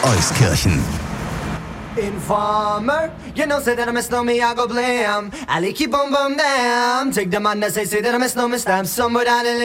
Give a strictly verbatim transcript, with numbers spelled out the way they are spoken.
Euskirchen. Informer, you know, say that I miss no me, I go blam. Ali keep on bum damn. Take the man that say, say that I miss no me, stamp somewhere down the lane.